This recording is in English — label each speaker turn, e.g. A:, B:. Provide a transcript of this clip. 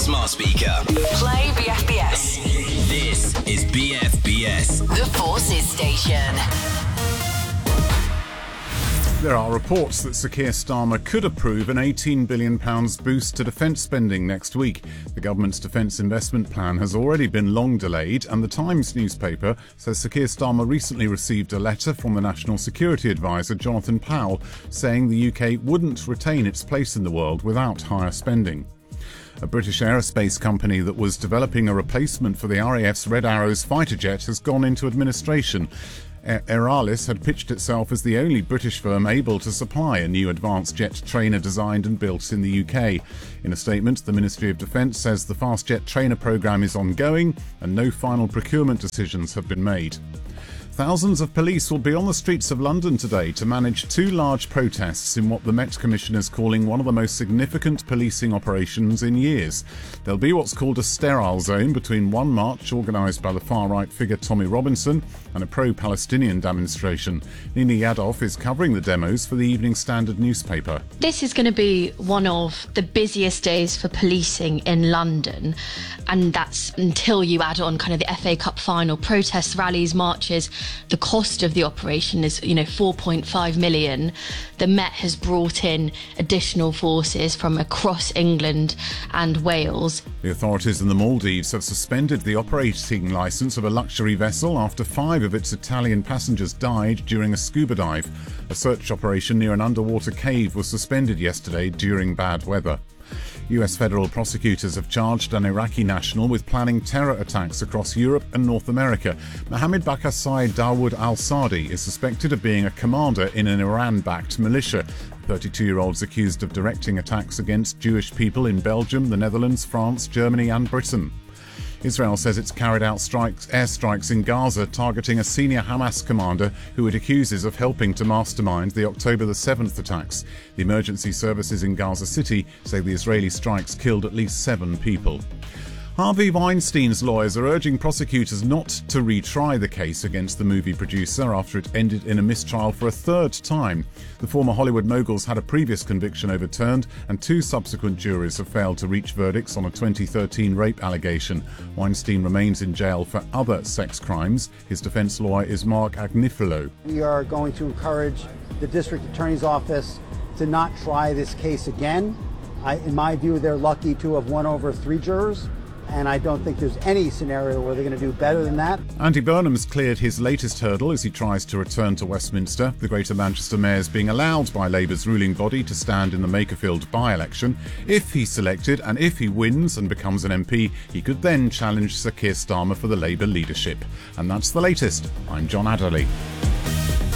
A: smart speaker.
B: Play BFBS.
A: This is BFBS.
B: The Forces Station.
C: There are reports that Sir Keir Starmer could approve an £18 billion boost to defence spending next week. The government's defence investment plan has already been long delayed, and the Times newspaper says Sir Keir Starmer recently received a letter from the National Security Advisor, Jonathan Powell, saying the UK wouldn't retain its place in the world without higher spending. A British aerospace company that was developing a replacement for the RAF's Red Arrows fighter jet has gone into administration. Aeralis had pitched itself as the only British firm able to supply a new advanced jet trainer designed and built in the UK. In a statement, the Ministry of Defence says the fast jet trainer programme is ongoing and no final procurement decisions have been made. Thousands of police will be on the streets of London today to manage two large protests in what the Met Commission is calling one of the most significant policing operations in years. There'll be what's called a sterile zone between one march organised by the far-right figure Tommy Robinson and a pro-Palestinian demonstration. Nina Yadov is covering the demos for the Evening Standard newspaper.
D: This is going to be one of the busiest days for policing in London, and that's until you add on kind of the FA Cup final, protests, rallies, marches. The cost of the operation is, 4.5 million. The Met has brought in additional forces from across England and Wales.
C: The authorities in the Maldives have suspended the operating licence of a luxury vessel after 5 of its Italian passengers died during a scuba dive. A search operation near an underwater cave was suspended yesterday during bad weather. US federal prosecutors have charged an Iraqi national with planning terror attacks across Europe and North America. Mohammed Bakasai Dawood al-Sadi is suspected of being a commander in an Iran-backed militia. The 32-year-old is accused of directing attacks against Jewish people in Belgium, the Netherlands, France, Germany and Britain. Israel says it's carried out airstrikes in Gaza targeting a senior Hamas commander who it accuses of helping to mastermind the October the 7th attacks. The emergency services in Gaza City say the Israeli strikes killed at least 7 people. Harvey Weinstein's lawyers are urging prosecutors not to retry the case against the movie producer after it ended in a mistrial for a third time. The former Hollywood mogul's had a previous conviction overturned, and 2 subsequent juries have failed to reach verdicts on a 2013 rape allegation. Weinstein remains in jail for other sex crimes. His defense lawyer is Mark Agnifilo.
E: We are going to encourage the district attorney's office to not try this case again. In my view, they're lucky to have won over 3 jurors. And I don't think there's any scenario where they're going to do better than that.
C: Andy Burnham's cleared his latest hurdle as he tries to return to Westminster. The Greater Manchester Mayor is being allowed by Labour's ruling body to stand in the Makerfield by-election. If he's selected and if he wins and becomes an MP, he could then challenge Sir Keir Starmer for the Labour leadership. And that's the latest. I'm John Adderley.